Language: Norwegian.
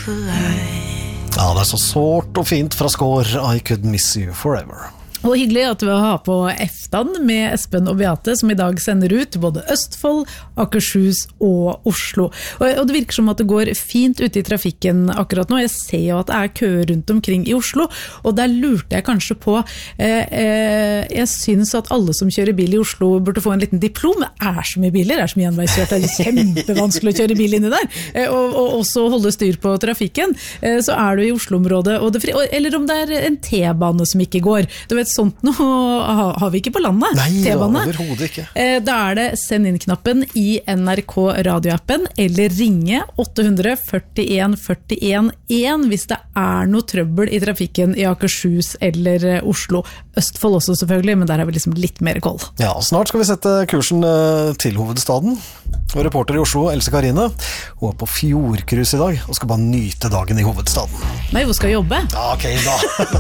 the light. Ja, det så sårt og fint fra Skår. I could miss you forever. Og hyggelig at vi har på Eftan med Espen og Beate, som i dag sender ut både Østfold, Akershus og Oslo. Og det virker som at det går fint ute i trafikken akkurat nå. Jeg ser jo at det køer rundt omkring i Oslo, og der lurte jeg kanskje på, jeg synes at alle som kjører bil i Oslo burde få en liten diplom. Det så mye biler, det så mye enveiskjørt, det kjempevanskelig å kjøre bil inni der, og også holde styr på trafikken. Så du i Oslo-området, eller om det en T-bane som ikke går. Du vet, sånt nå har vi ikke på landet. Nei, T-bane. overhodet ikke. Da det send inn-knappen i NRK radioappen, eller ringe 800 41 41 1 hvis det noe trøbbel i trafikken i Akershus eller Oslo. Østfold også selvfølgelig, men der har vi liksom litt mer koll. Ja, snart skal vi sette kursen til hovedstaden. Og reporter i Oslo, Else Karine, hun på fjordkrus i dag og skal bare nyte dagen i hovedstaden. Nei, hun skal jobbe. Ja, ok da.